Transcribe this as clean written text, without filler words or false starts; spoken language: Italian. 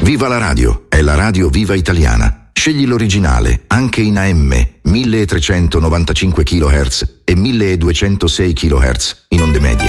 Viva la radio, è la radio viva italiana. Scegli l'originale, anche in AM, 1395 kHz e 1206 kHz in onde medie.